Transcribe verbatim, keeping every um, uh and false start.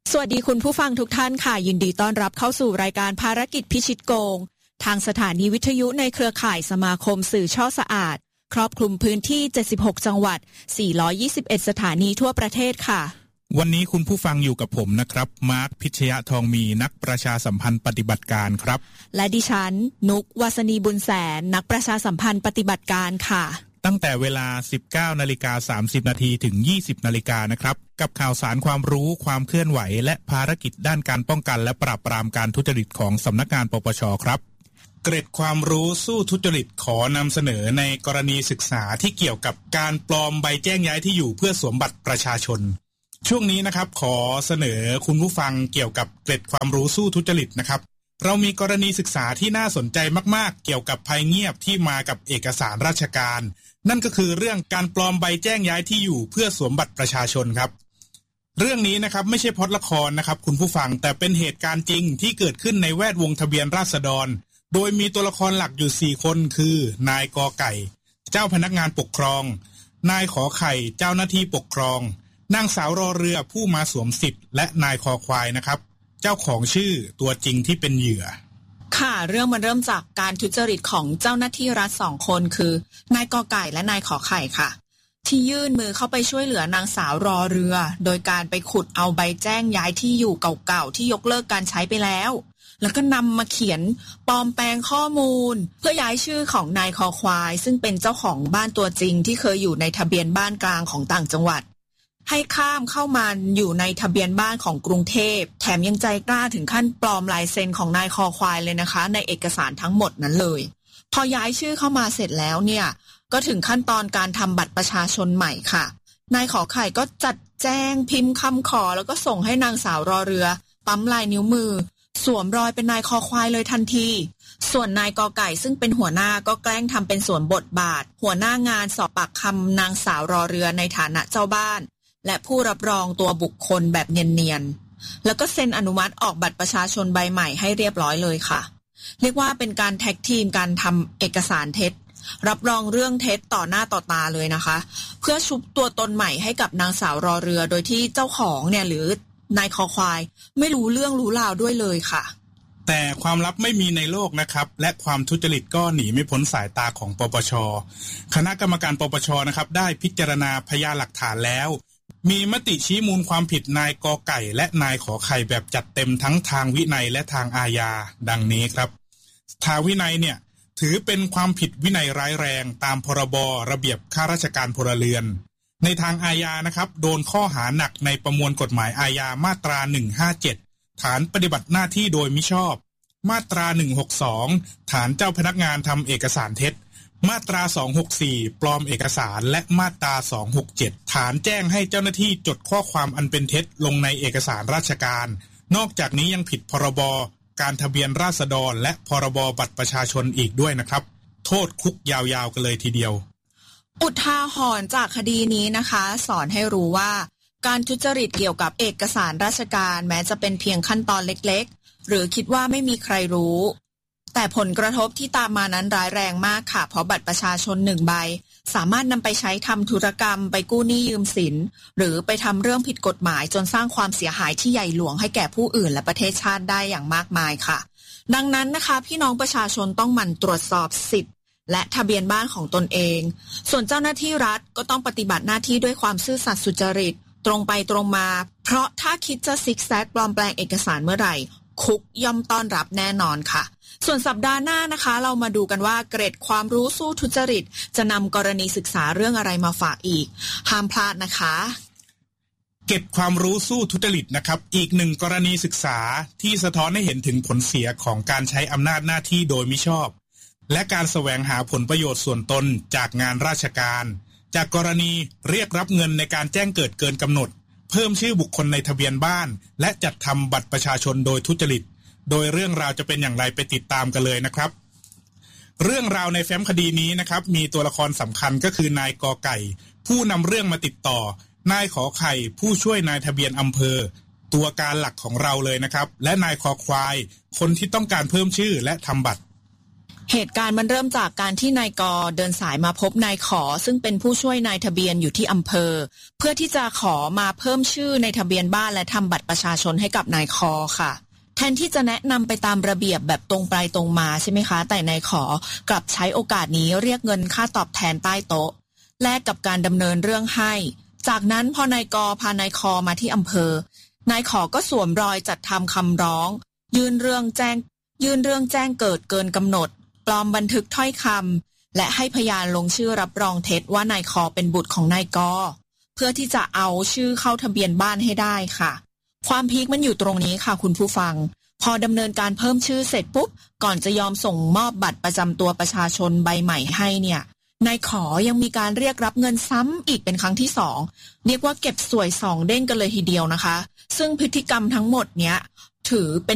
สวัสดีคุณผู้ฟังทุกท่านค่ะยินดีต้อนรับเข้าสู่รายการภารกิจพิชิตโกงทางสถานีวิทยุในเครือข่ายสมาคมสื่อช่อสะอาดครอบคลุมพื้นที่เจ็ดสิบหกจังหวัดสี่ร้อยยี่สิบเอ็ดสถานีทั่วประเทศค่ะวันนี้คุณผู้ฟังอยู่กับผมนะครับมาร์คพิชยะทองมีนักประชาสัมพันธ์ปฏิบัติการครับและดิฉันนุกวาสนีบุญแสนนักประชาสัมพันธ์ปฏิบัติการค่ะตั้งแต่เวลา สิบเก้านาฬิกาสามสิบนาทีถึง ยี่สิบนาฬิกานะครับกับข่าวสารความรู้ความเคลื่อนไหวและภารกิจด้านการป้องกันและปราบปรามการทุจริตของสำนักงานปปช.ครับเกร็ดความรู้สู้ทุจริตขอนำเสนอในกรณีศึกษาที่เกี่ยวกับการปลอมใบแจ้งย้ายที่อยู่เพื่อสวมบัตรประชาชนช่วงนี้นะครับขอเสนอคุณผู้ฟังเกี่ยวกับเกร็ดความรู้สู้ทุจริตนะครับเรามีกรณีศึกษาที่น่าสนใจมากๆเกี่ยวกับภัยเงียบที่มากับเอกสารราชการนั่นก็คือเรื่องการปลอมใบแจ้งย้ายที่อยู่เพื่อสวมบัตรประชาชนครับเรื่องนี้นะครับไม่ใช่พล็อตละครนะครับคุณผู้ฟังแต่เป็นเหตุการณ์จริงที่เกิดขึ้นในแวดวงทะเบียนราษฎรโดยมีตัวละครหลักอยู่สี่คนคือนายกอไก่เจ้าพนักงานปกครองนายขอไข่เจ้าหน้าที่ปกครองนางสาวรอเรือผู้มาสวมสิทธิ์และนายคอควายนะครับเจ้าของชื่อตัวจริงที่เป็นเหยื่อค่ะเรื่องมันเริ่มจากการทุจริตของเจ้าหน้าที่รัฐสองคนคือนายกอไก่และนายขอไข่ค่ะที่ยื่นมือเข้าไปช่วยเหลือนางสาวรอเรือโดยการไปขุดเอาใบแจ้งย้ายที่อยู่เก่าๆที่ยกเลิกการใช้ไปแล้วแล้วก็นำมาเขียนปลอมแปลงข้อมูลเพื่อย้ายชื่อของนายคอควายซึ่งเป็นเจ้าของบ้านตัวจริงที่เคยอยู่ในทะเบียนบ้านกลางของต่างจังหวัดให้ข้ามเข้ามาอยู่ในทะเบียนบ้านของกรุงเทพแถมยังใจกล้าถึงขั้นปลอมลายเซ็นของนายคอควายเลยนะคะในเอกสารทั้งหมดนั้นเลยพอย้ายชื่อเข้ามาเสร็จแล้วเนี่ยก็ถึงขั้นตอนการทำบัตรประชาชนใหม่ค่ะนายขอไข่ก็จัดแจ้งพิมพ์คำขอแล้วก็ส่งให้นางสาวรอเรือปั๊มลายนิ้วมือสวมรอยเป็นนายคอควายเลยทันทีส่วนนายกอไก่ซึ่งเป็นหัวหน้าก็แกล้งทำเป็นสวมบทบาทหัวหน้างานสอบปากคำนางสาวรอเรือในฐานะเจ้าบ้านและผู้รับรองตัวบุคคลแบบเนียนๆแล้วก็เซ็นอนุมัติออกบัตรประชาชนใบใหม่ให้เรียบร้อยเลยค่ะเรียกว่าเป็นการแท็กทีมการทำเอกสารเท็จรับรองเรื่องเท็จต่อหน้าต่อตาเลยนะคะเพื่อชุบตัวตนใหม่ให้กับนางสาวรอเรือโดยที่เจ้าของเนี่ยหรือนายคอควายไม่รู้เรื่องรู้ราวด้วยเลยค่ะแต่ความลับไม่มีในโลกนะครับและความทุจริตก็หนีไม่พ้นสายตาของปปช.คณะกรรมการปปช.นะครับได้พิจารณาพยานหลักฐานแล้วมีมติชี้มูลความผิดนายกอไก่และนายขอไข่แบบจัดเต็มทั้งทางวินัยและทางอาญาดังนี้ครับทางวินัยเนี่ยถือเป็นความผิดวินัยร้ายแรงตามพรบระเบียบข้าราชการพลเรือนในทางอาญานะครับโดนข้อหาหนักในประมวลกฎหมายอาญามาตราหนึ่งห้าเจ็ดฐานปฏิบัติหน้าที่โดยมิชอบมาตราหนึ่งหกสองฐานเจ้าพนักงานทำเอกสารเท็จมาตราสองหกสี่ปลอมเอกสารและมาตราสองหกเจ็ดฐานแจ้งให้เจ้าหน้าที่จดข้อความอันเป็นเท็จลงในเอกสารราชการนอกจากนี้ยังผิดพรบการทะเบียนราษฎรและพรบบัตรประชาชนอีกด้วยนะครับโทษคุกยาวๆกันเลยทีเดียวอุทาหรณ์จากคดีนี้นะคะสอนให้รู้ว่าการทุจริตเกี่ยวกับเอกสารราชการแม้จะเป็นเพียงขั้นตอนเล็กๆหรือคิดว่าไม่มีใครรู้แต่ผลกระทบที่ตามมานั้นร้ายแรงมากค่ะเพราะบัตรประชาชนหนึ่งใบสามารถนำไปใช้ทำธุรกรรมไปกู้หนี้ยืมสินหรือไปทำเรื่องผิดกฎหมายจนสร้างความเสียหายที่ใหญ่หลวงให้แก่ผู้อื่นและประเทศชาติได้อย่างมากมายค่ะดังนั้นนะคะพี่น้องประชาชนต้องหมั่นตรวจสอบสิทธิ์และทะเบียนบ้านของตนเองส่วนเจ้าหน้าที่รัฐก็ต้องปฏิบัติหน้าที่ด้วยความซื่อสัตย์สุจริตตรงไปตรงมาเพราะถ้าคิดจะซิกแซกปลอมแปลงเอกสารเมื่อไหร่คุกย่อมต้อนรับแน่นอนค่ะส่วนสัปดาห์หน้านะคะเรามาดูกันว่าเกร็ดความรู้สู้ทุจริตจะนำกรณีศึกษาเรื่องอะไรมาฝากอีกห้ามพลาดนะคะเก็บความรู้สู้ทุจริตนะครับอีกหนึ่งกรณีศึกษาที่สะท้อนให้เห็นถึงผลเสียของการใช้อำนาจหน้าที่โดยมิชอบและการแสวงหาผลประโยชน์ส่วนตนจากงานราชการจากกรณีเรียกรับเงินในการแจ้งเกิดเกินกำหนดเพิ่มชื่อบุคคลในทะเบียนบ้านและจัดทำบัตรประชาชนโดยทุจริตโดยเรื่องราวจะเป็นอย่างไรไปติดตามกันเลยนะครับเรื่องราวในแฟ้มคดีนี้นะครับมีตัวละครสำคัญก็คือนายกอไก่ผู้นำเรื่องมาติดต่อนายขอไข่ผู้ช่วยนายทะเบียนอำเภอตัวการหลักของเราเลยนะครับและนายคอควายคนที่ต้องการเพิ่มชื่อและทำบัตรเหตุการณ์มันเริ่มจากการที่นายกเดินสายมาพบนายขอซึ่งเป็นผู้ช่วยนายทะเบียนอยู่ที่อำเภอเพื่อที่จะขอมาเพิ่มชื่อในทะเบียนบ้านและทำบัตรประชาชนให้กับนายคอค่ะแทนที่จะแนะนำไปตามระเบียบแบบตรงไปตรงมาใช่ไหมคะแต่นายขอกลับใช้โอกาสนี้เรียกเงินค่าตอบแทนใต้โต๊ะแลกกับการดำเนินเรื่องให้จากนั้นพอนายกพานายคอมาที่อำเภอนายขอก็สวมรอยจัดทำคำร้องยื่นเรื่องแจ้งยื่นเรื่องแจ้งเกิดเกินกำหนดปลอมบันทึกถ้อยคำและให้พยานลงชื่อรับรองเท็จว่านายคอเป็นบุตรของนายกเพื่อที่จะเอาชื่อเข้าทะเบียนบ้านให้ได้ค่ะความพีคมันอยู่ตรงนี้ค่ะคุณผู้ฟังพอดำเนินการเพิ่มชื่อเสร็จปุ๊บก่อนจะยอมส่งมอบบัตรประจำตัวประชาชนใบใหม่ให้เนี่ยนายขอยังมีการเรียกรับเงินซ้ำอีกเป็นครั้งที่สองเรียกว่าเก็บสวยสองเด้งกันเลยทีเดียวนะคะซึ่งพฤติกรรมทั้งหมดเนี้ยถือเป็น